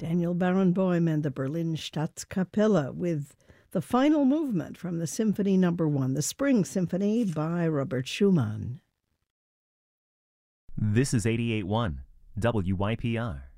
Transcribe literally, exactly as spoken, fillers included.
Daniel Barenboim and the Berlin Staatskapelle with the final movement from the Symphony Number One, the Spring Symphony by Robert Schumann. This is eighty-eight point one W Y P R.